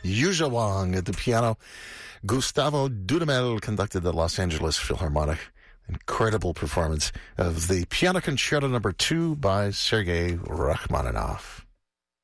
Yuja Wang at the piano. Gustavo Dudamel conducted the Los Angeles Philharmonic. Incredible performance of the Piano Concerto No. 2 by Sergei Rachmaninoff.